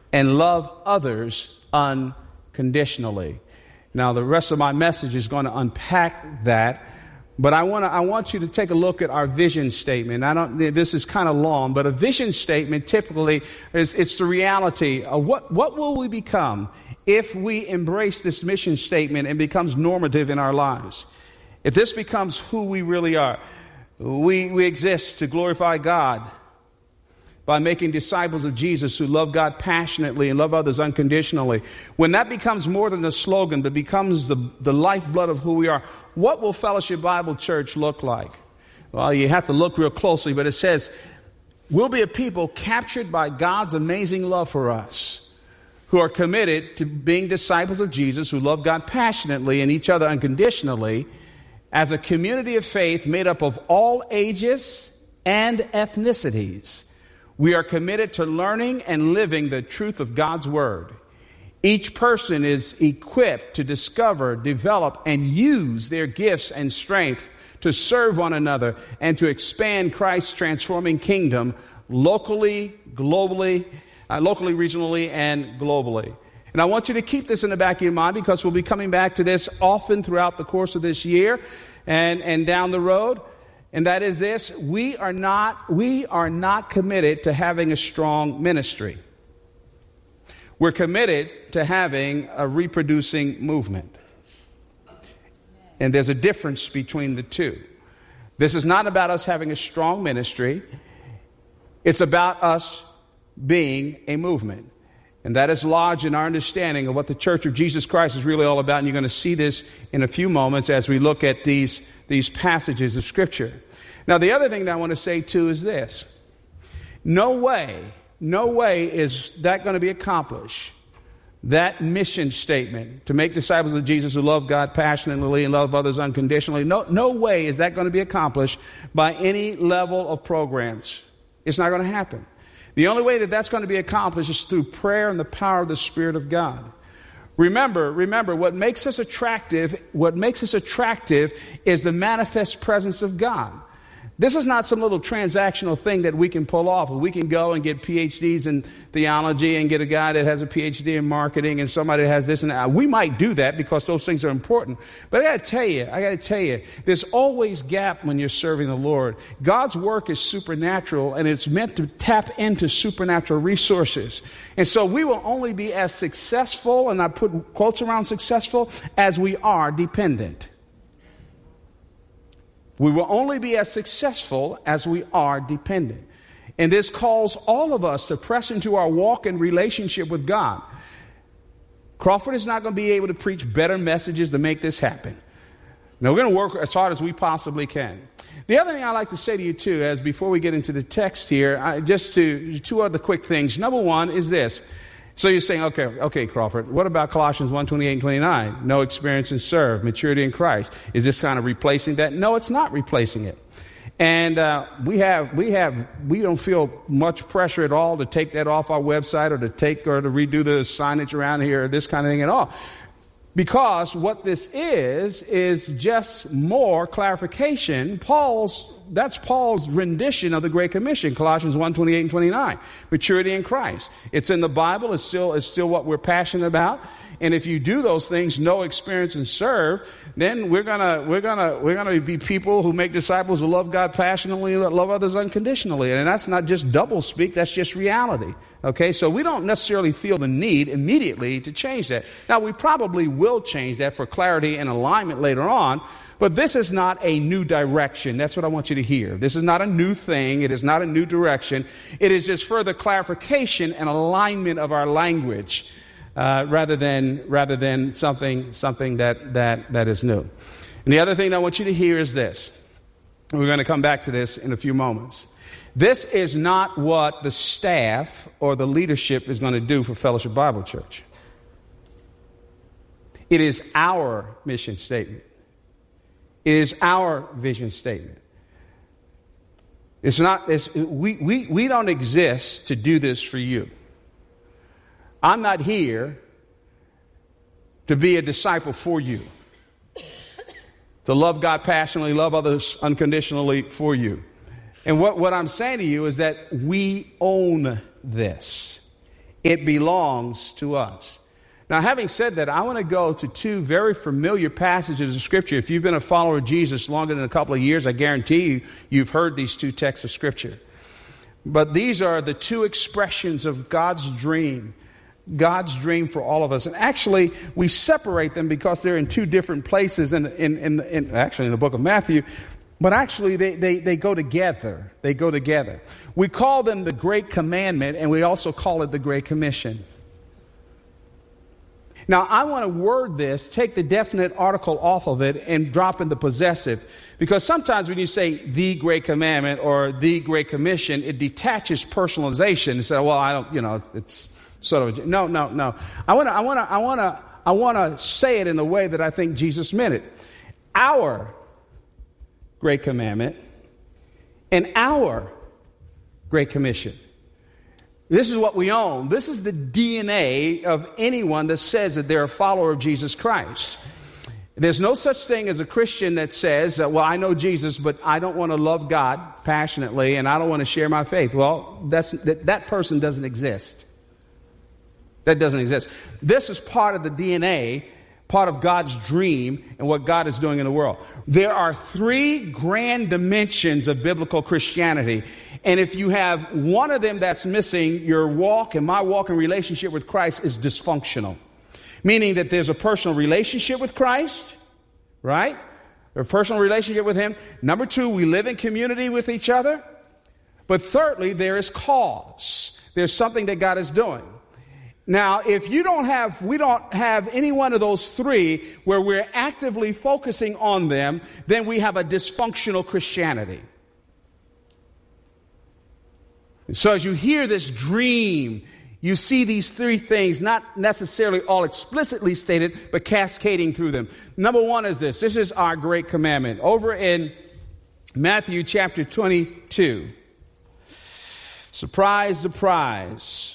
and love others unconditionally. Now, the rest of my message is going to unpack that, but I want you to take a look at our vision statement. This is kind of long, but a vision statement typically it's the reality of what will we become if we embrace this mission statement and becomes normative in our lives. If this becomes who we really are, we exist to glorify God by making disciples of Jesus who love God passionately and love others unconditionally. When that becomes more than a slogan, but becomes the lifeblood of who we are, what will Fellowship Bible Church look like? Well, you have to look real closely, but it says, we'll be a people captured by God's amazing love for us, who are committed to being disciples of Jesus, who love God passionately and each other unconditionally, as a community of faith made up of all ages and ethnicities. We are committed to learning and living the truth of God's Word. Each person is equipped to discover, develop, and use their gifts and strengths to serve one another and to expand Christ's transforming kingdom locally, regionally, and globally. And I want you to keep this in the back of your mind, because we'll be coming back to this often throughout the course of this year and down the road. And that is this: we are not committed to having a strong ministry. We're committed to having a reproducing movement. And there's a difference between the two. This is not about us having a strong ministry. It's about us being a movement. And that is lodged in our understanding of what the Church of Jesus Christ is really all about. And you're going to see this in a few moments as we look at these passages of Scripture. Now, the other thing that I want to say, too, is this. No way is that going to be accomplished. That mission statement, to make disciples of Jesus who love God passionately and love others unconditionally, no way is that going to be accomplished by any level of programs. It's not going to happen. The only way that that's going to be accomplished is through prayer and the power of the Spirit of God. Remember, what makes us attractive is the manifest presence of God. This is not some little transactional thing that we can pull off. We can go and get PhDs in theology and get a guy that has a PhD in marketing and somebody that has this and that. We might do that because those things are important. But I got to tell you, there's always gap when you're serving the Lord. God's work is supernatural, and it's meant to tap into supernatural resources. And so we will only be as successful, and I put quotes around successful, as we are dependent. We will only be as successful as we are dependent. And this calls all of us to press into our walk and relationship with God. Crawford is not going to be able to preach better messages to make this happen. Now, we're going to work as hard as we possibly can. The other thing I'd like to say to you, too, as before we get into the text here, two other quick things. Number one is this. So you're saying, okay, Crawford, what about Colossians 1:28 and 29? No experience and serve, maturity in Christ. Is this kind of replacing that? No, it's not replacing it. And we don't feel much pressure at all to take that off our website or to redo the signage around here or this kind of thing at all. Because what this is just more clarification. That's Paul's rendition of the Great Commission, Colossians 1:28 and 29. Maturity in Christ. It's in the Bible. It's still what we're passionate about. And if you do those things, know, experience, and serve, then we're gonna be people who make disciples who love God passionately and love others unconditionally. And that's not just double speak, that's just reality. Okay, so we don't necessarily feel the need immediately to change that. Now, we probably will change that for clarity and alignment later on, but this is not a new direction. That's what I want you to hear. This is not a new thing. It is not a new direction. It is just further clarification and alignment of our language, rather than something that is new. And the other thing I want you to hear is this. We're going to come back to this in a few moments. This is not what the staff or the leadership is going to do for Fellowship Bible Church. It is our mission statement. It is our vision statement. We don't exist to do this for you. I'm not here to be a disciple for you. To love God passionately, love others unconditionally for you. And what I'm saying to you is that we own this. It belongs to us. Now, having said that, I want to go to two very familiar passages of Scripture. If you've been a follower of Jesus longer than a couple of years, I guarantee you, you've heard these two texts of Scripture. But these are the two expressions of God's dream for all of us. And actually, we separate them because they're in two different places in the book of Matthew. But actually, they go together. They go together. We call them the Great Commandment, and we also call it the Great Commission. Now, I want to word this, take the definite article off of it, and drop in the possessive. Because sometimes when you say the Great Commandment or the Great Commission, it detaches personalization. You say, well, I don't, it's sort of, no. I want to say it in a way that I think Jesus meant it. Our Great Commandment and our Great Commission. This is what we own. This is the DNA of anyone that says that they're a follower of Jesus Christ. There's no such thing as a Christian that says, well, I know Jesus, but I don't want to love God passionately and I don't want to share my faith. Well, that person doesn't exist. That doesn't exist. This is part of the DNA, part of God's dream and what God is doing in the world. There are three grand dimensions of biblical Christianity. And if you have one of them that's missing, your walk and my walk and relationship with Christ is dysfunctional. Meaning that there's a personal relationship with Christ, right? A personal relationship with Him. Number two, we live in community with each other. But thirdly, there is cause. There's something that God is doing. Now, if we don't have any one of those three where we're actively focusing on them, then we have a dysfunctional Christianity. So as you hear this dream, you see these three things, not necessarily all explicitly stated, but cascading through them. Number one is this. This is our great commandment. Over in Matthew chapter 22. Surprise, surprise.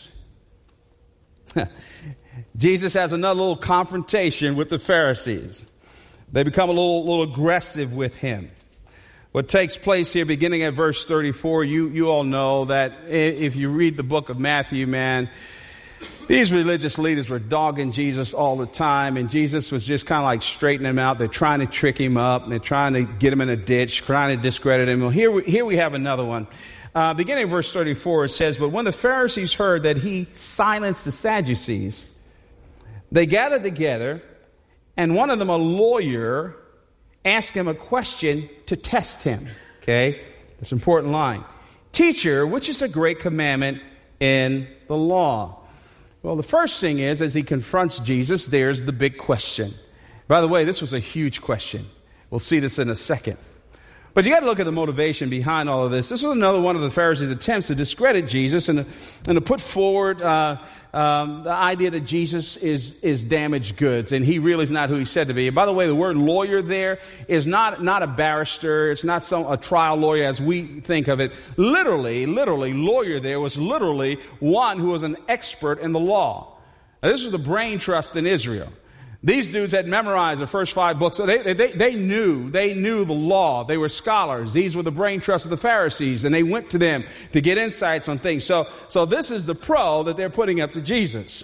Jesus has another little confrontation with the Pharisees. They become a little aggressive with him. What takes place here, beginning at verse 34, you all know that if you read the book of Matthew, man, these religious leaders were dogging Jesus all the time, and Jesus was just kind of like straightening them out. They're trying to trick him up, and they're trying to get him in a ditch, trying to discredit him. Well, here we have another one. Beginning of verse 34, it says, "But when the Pharisees heard that he silenced the Sadducees, they gathered together, and one of them, a lawyer, asked him a question to test him." Okay, that's an important line. "Teacher, which is the great commandment in the law?" Well, the first thing is, as he confronts Jesus, there's the big question. By the way, this was a huge question. We'll see this in a second. But you got to look at the motivation behind all of this. This was another one of the Pharisees' attempts to discredit Jesus and to put forward the idea that Jesus is damaged goods and he really is not who he said to be. And by the way, the word lawyer there is not a barrister. It's not a trial lawyer as we think of it. Literally, lawyer there was literally one who was an expert in the law. Now, this was the brain trust in Israel. These dudes had memorized the first 5 books. So they knew the law. They were scholars. These were the brain trust of the Pharisees, and they went to them to get insights on things. So this is the pro that they're putting up to Jesus.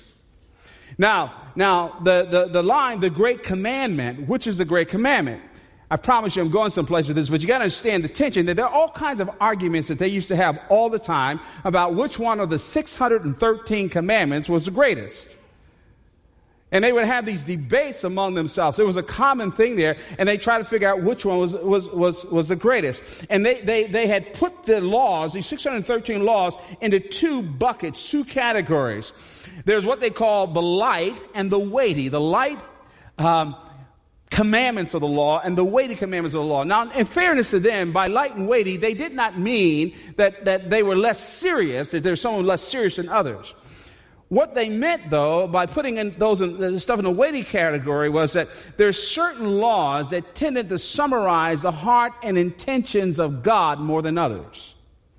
Now the line, the great commandment, which is the great commandment? I promise you I'm going someplace with this, but you got to understand the tension that there are all kinds of arguments that they used to have all the time about which one of the 613 commandments was the greatest. And they would have these debates among themselves. It was a common thing there, and they tried to figure out which one was the greatest. And they had put the laws, these 613 laws, into 2 buckets, 2 categories. There's what they call the light and the weighty. The light commandments of the law and the weighty commandments of the law. Now, in fairness to them, by light and weighty, they did not mean that they were less serious, that there's someone less serious than others. What they meant, though, by putting in the stuff in the weighty category was that there's certain laws that tended to summarize the heart and intentions of God more than others.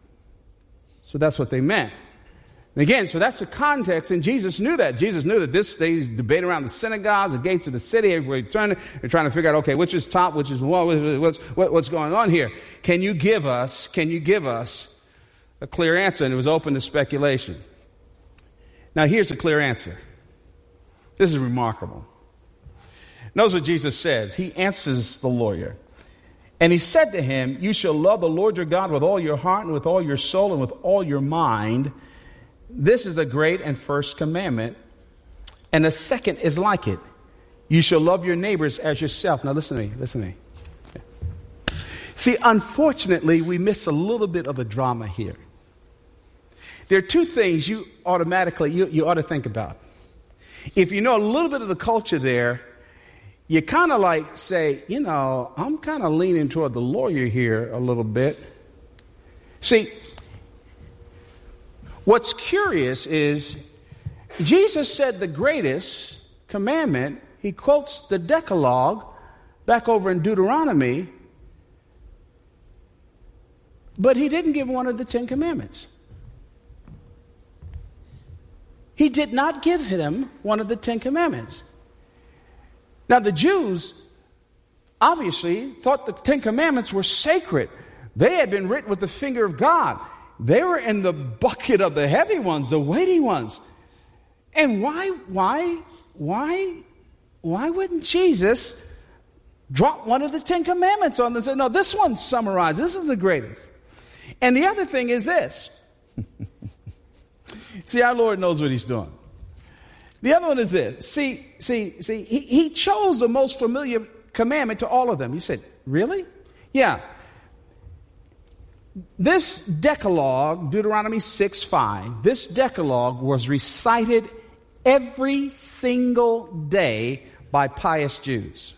So that's what they meant. And again, so that's the context, and Jesus knew that. Jesus knew that this they debate around the synagogues, the gates of the city, everybody they're trying to figure out, okay, which is top, which is what's going on here? Can you give us a clear answer? And it was open to speculation. Now, here's a clear answer. This is remarkable. Notice what Jesus says. He answers the lawyer. And he said to him, you shall love the Lord your God with all your heart and with all your soul and with all your mind. This is the great and first commandment. And the second is like it. You shall love your neighbors as yourself. Now listen to me. See, unfortunately, we miss a little bit of the drama here. There are two things you automatically, you ought to think about. If you know a little bit of the culture there, you kind of like say, I'm kind of leaning toward the lawyer here a little bit. See, what's curious is Jesus said the greatest commandment, he quotes the Decalogue back over in Deuteronomy, but he didn't give one of the 10 commandments. He did not give him one of the 10 commandments. Now, the Jews obviously thought the 10 commandments were sacred. They had been written with the finger of God. They were in the bucket of the heavy ones, the weighty ones. And why wouldn't Jesus drop one of the 10 commandments on them and say, no, this one's summarized. This is the greatest. And the other thing is this. See, our Lord knows what he's doing. The other one is this. See, he chose the most familiar commandment to all of them. You said, really? Yeah. This Decalogue, Deuteronomy 6:5, this Decalogue was recited every single day by pious Jews.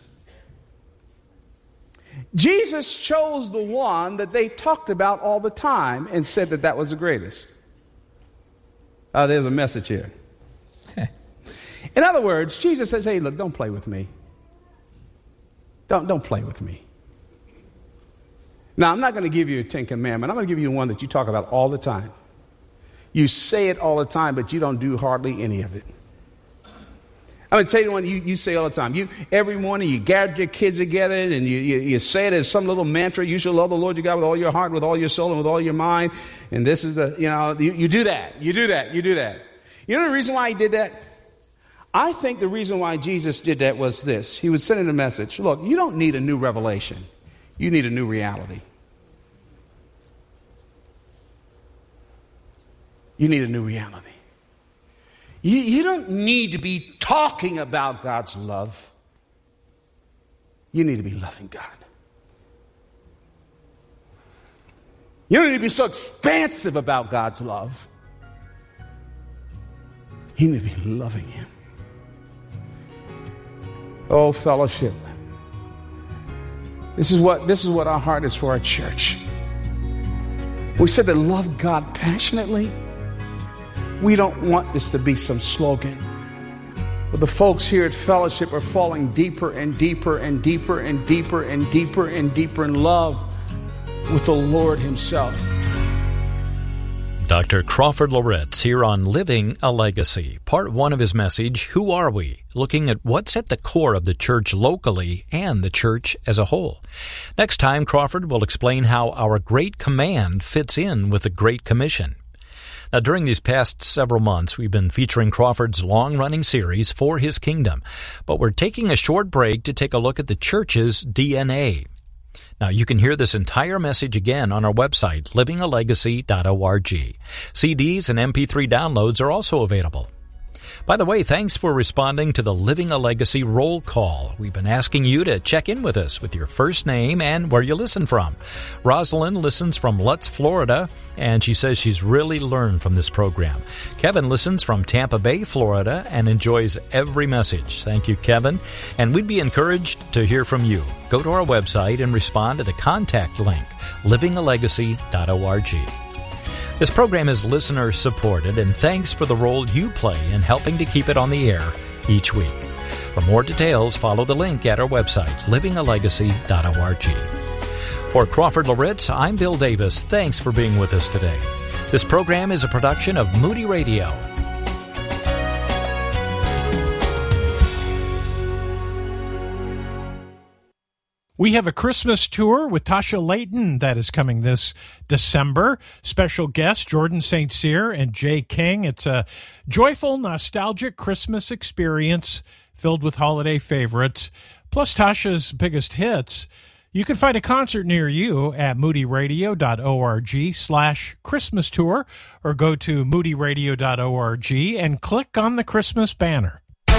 Jesus chose the one that they talked about all the time and said that that was the greatest. There's a message here. In other words, Jesus says, hey, look, don't play with me. Don't play with me. Now, I'm not going to give you a 10 commandment. I'm going to give you one that you talk about all the time. You say it all the time, but you don't do hardly any of it. I'm going to tell you the one you say all the time. Every morning you gather your kids together and you say it as some little mantra. You shall love the Lord your God with all your heart, with all your soul, and with all your mind. And this is you do that. You do that. You do that. You know the reason why he did that? I think the reason why Jesus did that was this. He was sending a message. Look, you don't need a new revelation. You need a new reality. You need a new reality. You don't need to be talking about God's love. You need to be loving God. You don't need to be so expansive about God's love. You need to be loving Him. Oh, fellowship. This is what our heart is for our church. We said to love God passionately. We don't want this to be some slogan. But the folks here at Fellowship are falling deeper and deeper and deeper and deeper and deeper and deeper in love with the Lord Himself. Dr. Crawford Loritts here on Living a Legacy. Part 1 of his message, Who Are We? Looking at what's at the core of the church locally and the church as a whole. Next time, Crawford will explain how our Great Command fits in with the Great Commission. Now, during these past several months, we've been featuring Crawford's long-running series, For His Kingdom, but we're taking a short break to take a look at the church's DNA. Now, you can hear this entire message again on our website, livingalegacy.org. CDs and MP3 downloads are also available. By the way, thanks for responding to the Living a Legacy roll call. We've been asking you to check in with us with your first name and where you listen from. Rosalind listens from Lutz, Florida, and she says she's really learned from this program. Kevin listens from Tampa Bay, Florida, and enjoys every message. Thank you, Kevin. And we'd be encouraged to hear from you. Go to our website and respond to the contact link, livingalegacy.org. This program is listener-supported, and thanks for the role you play in helping to keep it on the air each week. For more details, follow the link at our website, livingalegacy.org. For Crawford Loritts, I'm Bill Davis. Thanks for being with us today. This program is a production of Moody Radio. We have a Christmas tour with Tasha Layton that is coming this December. Special guests Jordan St. Cyr and Jay King. It's a joyful, nostalgic Christmas experience filled with holiday favorites, plus Tasha's biggest hits. You can find a concert near you at moodyradio.org/Christmas tour or go to moodyradio.org and click on the Christmas banner.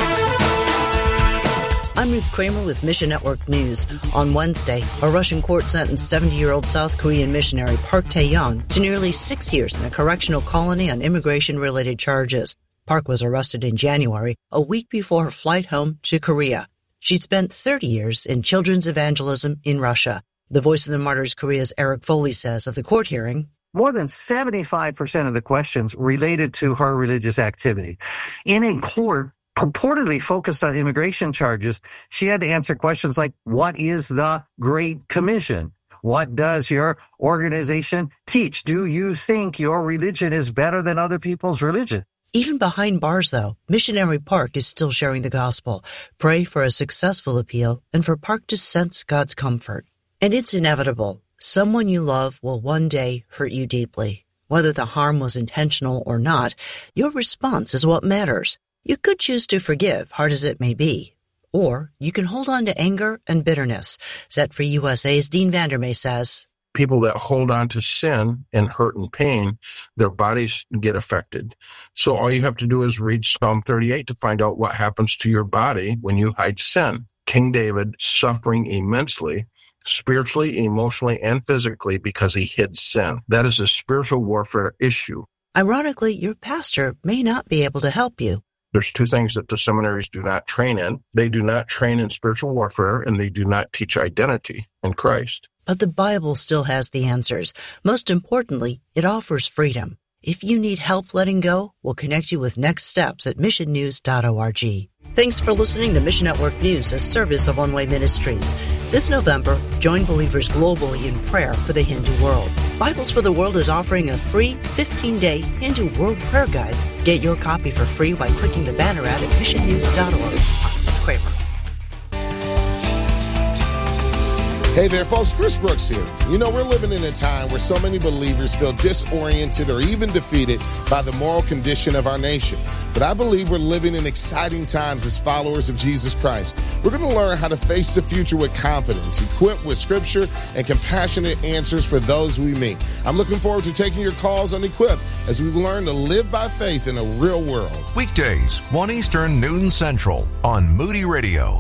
I'm Ruth Kramer with Mission Network News. On Wednesday, a Russian court sentenced 70-year-old South Korean missionary Park Tae-young to nearly 6 years in a correctional colony on immigration-related charges. Park was arrested in January, a week before her flight home to Korea. She'd spent 30 years in children's evangelism in Russia. The Voice of the Martyrs Korea's Eric Foley says of the court hearing, more than 75% of the questions related to her religious activity. In a court purportedly focused on immigration charges, she had to answer questions like, what is the Great Commission? What does your organization teach? Do you think your religion is better than other people's religion? Even behind bars, though, Missionary Park is still sharing the gospel. Pray for a successful appeal and for Park to sense God's comfort. And it's inevitable. Someone you love will one day hurt you deeply. Whether the harm was intentional or not, your response is what matters. You could choose to forgive, hard as it may be. Or you can hold on to anger and bitterness. Set Free USA's Dean Vandermeer says, people that hold on to sin and hurt and pain, their bodies get affected. So all you have to do is read Psalm 38 to find out what happens to your body when you hide sin. King David suffering immensely, spiritually, emotionally, and physically because he hid sin. That is a spiritual warfare issue. Ironically, your pastor may not be able to help you. There's two things that the seminaries do not train in. They do not train in spiritual warfare, and they do not teach identity in Christ. But the Bible still has the answers. Most importantly, it offers freedom. If you need help letting go, we'll connect you with next steps at missionnews.org. Thanks for listening to Mission Network News, a service of One Way Ministries. This November, join believers globally in prayer for the Hindu world. Bibles for the World is offering a free 15-day Hindu World Prayer Guide. Get your copy for free by clicking the banner ad at missionnews.org. I'm Ruth Kramer. Hey there, folks. Chris Brooks here. You know, we're living in a time where so many believers feel disoriented or even defeated by the moral condition of our nation. But I believe we're living in exciting times as followers of Jesus Christ. We're going to learn how to face the future with confidence, equipped with scripture and compassionate answers for those we meet. I'm looking forward to taking your calls on Equip as we learn to live by faith in a real world. Weekdays, 1 Eastern, noon Central on Moody Radio.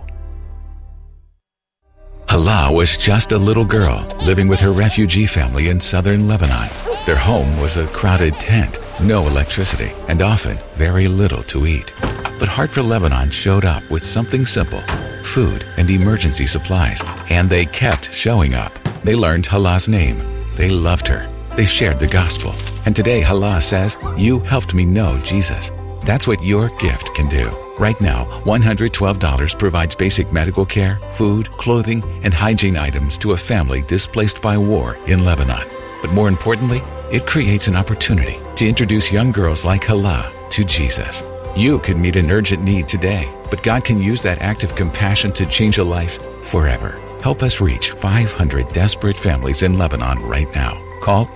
Hala was just a little girl living with her refugee family in southern Lebanon. Their home was a crowded tent, no electricity, and often very little to eat. But Heart for Lebanon showed up with something simple, food and emergency supplies, and they kept showing up. They learned Hala's name. They loved her. They shared the gospel. And today Hala says, "You helped me know Jesus." That's what your gift can do. Right now, $112 provides basic medical care, food, clothing, and hygiene items to a family displaced by war in Lebanon. But more importantly, it creates an opportunity to introduce young girls like Hala to Jesus. You could meet an urgent need today, but God can use that act of compassion to change a life forever. Help us reach 500 desperate families in Lebanon right now. Call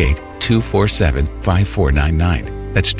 888-247-5499. That's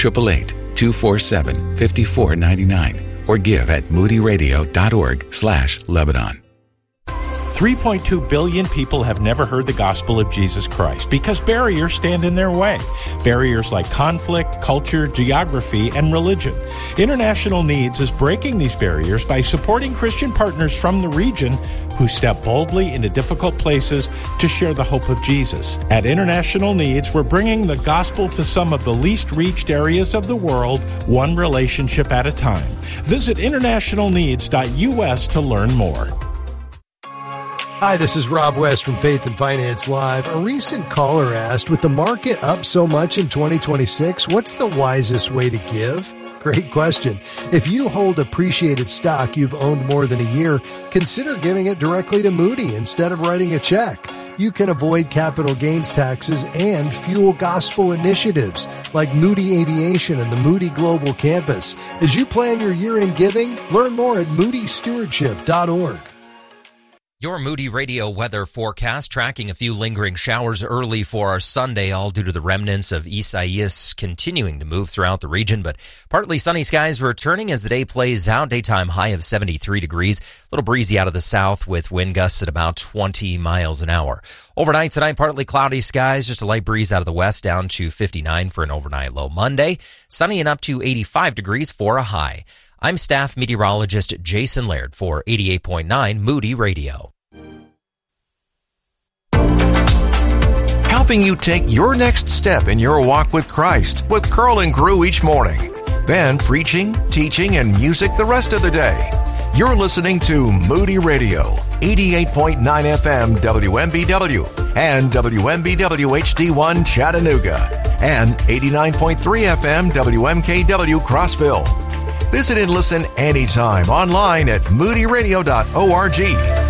888-247-5499. Or give at moodyradio.org/Lebanon. 3.2 billion people have never heard the gospel of Jesus Christ because barriers stand in their way. Barriers like conflict, culture, geography, and religion. International Needs is breaking these barriers by supporting Christian partners from the region who step boldly into difficult places to share the hope of Jesus. At International Needs, we're bringing the gospel to some of the least reached areas of the world, one relationship at a time. Visit internationalneeds.us to learn more. Hi, this is Rob West from Faith and Finance Live. A recent caller asked, with the market up so much in 2026, what's the wisest way to give? Great question. If you hold appreciated stock you've owned more than a year, consider giving it directly to Moody instead of writing a check. You can avoid capital gains taxes and fuel gospel initiatives like Moody Aviation and the Moody Global Campus. As you plan your year-end giving, learn more at moodystewardship.org. Your Moody Radio weather forecast tracking a few lingering showers early for our Sunday, all due to the remnants of Isaias continuing to move throughout the region, but partly sunny skies returning as the day plays out. Daytime high of 73 degrees, a little breezy out of the south with wind gusts at about 20 miles an hour. Overnight tonight, partly cloudy skies, just a light breeze out of the west down to 59 for an overnight low. Monday, sunny and up to 85 degrees for a high. I'm staff meteorologist Jason Laird for 88.9 Moody Radio. Helping you take your next step in your walk with Christ with Curl and Crew each morning. Then preaching, teaching, and music the rest of the day. You're listening to Moody Radio, 88.9 FM WMBW and WMBW HD1 Chattanooga and 89.3 FM WMKW Crossville. Visit and listen anytime online at moodyradio.org.